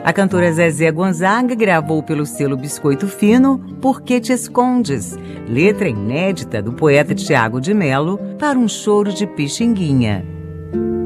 A cantora Zezé Gonzaga gravou pelo selo Biscoito Fino Por Que Te Escondes, letra inédita do poeta Tiago de Mello para um choro de Pixinguinha.